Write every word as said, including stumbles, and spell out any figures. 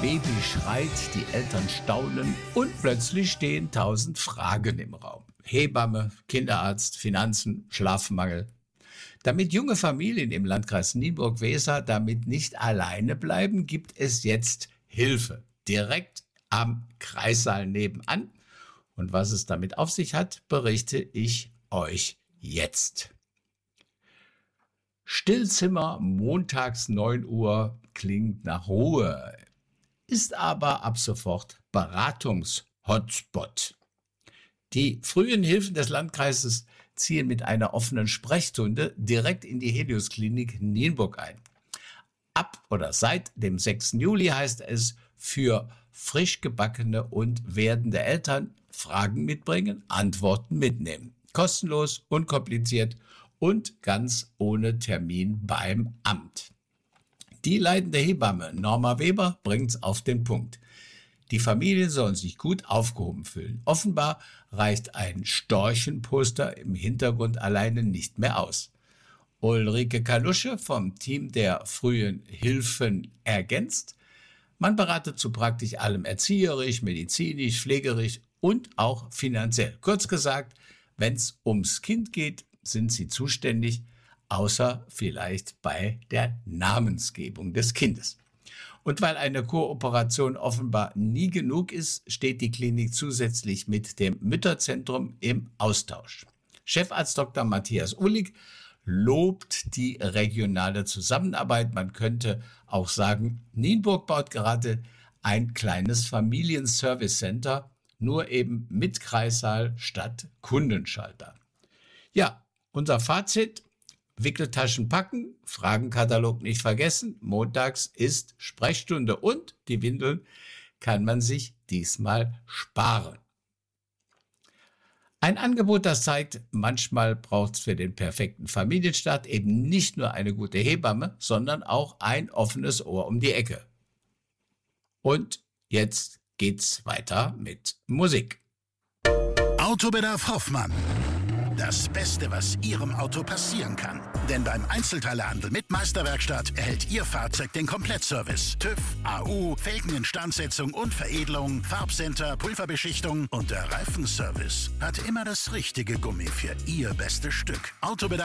Baby schreit, die Eltern staunen und plötzlich stehen tausend Fragen im Raum. Hebamme, Kinderarzt, Finanzen, Schlafmangel. Damit junge Familien im Landkreis Nienburg-Weser damit nicht alleine bleiben, gibt es jetzt Hilfe. Direkt am Kreissaal nebenan. Und was es damit auf sich hat, berichte ich euch jetzt. Stillzimmer, montags neun Uhr, klingt nach Ruhe, ist aber ab sofort Beratungs-Hotspot. Die frühen Hilfen des Landkreises ziehen mit einer offenen Sprechstunde direkt in die Helios-Klinik Nienburg ein. Ab oder seit dem sechsten Juli heißt es für frisch gebackene und werdende Eltern Fragen mitbringen, Antworten mitnehmen. Kostenlos, unkompliziert und ganz ohne Termin beim Amt. Die leitende Hebamme Norma Weber bringt's auf den Punkt. Die Familien sollen sich gut aufgehoben fühlen. Offenbar reicht ein Storchenposter im Hintergrund alleine nicht mehr aus. Ulrike Kalusche vom Team der frühen Hilfen ergänzt: Man beratet zu praktisch allem erzieherisch, medizinisch, pflegerisch und auch finanziell. Kurz gesagt, wenn's ums Kind geht, sind sie zuständig, außer vielleicht bei der Namensgebung des Kindes. Und weil eine Kooperation offenbar nie genug ist, steht die Klinik zusätzlich mit dem Mütterzentrum im Austausch. Chefarzt Doktor Matthias Uhlig lobt die regionale Zusammenarbeit. Man könnte auch sagen, Nienburg baut gerade ein kleines Familienservice Center, nur eben mit Kreissaal statt Kundenschalter. Ja, unser Fazit: Wickeltaschen packen, Fragenkatalog nicht vergessen, montags ist Sprechstunde und die Windeln kann man sich diesmal sparen. Ein Angebot, das zeigt, manchmal braucht es für den perfekten Familienstart eben nicht nur eine gute Hebamme, sondern auch ein offenes Ohr um die Ecke. Und jetzt geht's weiter mit Musik. Autobedarf Hoffmann. Das Beste, was Ihrem Auto passieren kann. Denn beim Einzelteilehandel mit Meisterwerkstatt erhält Ihr Fahrzeug den Komplettservice. TÜV, A U, Felgeninstandsetzung und Veredelung, Farbcenter, Pulverbeschichtung und der Reifenservice hat immer das richtige Gummi für Ihr bestes Stück. Autobedarf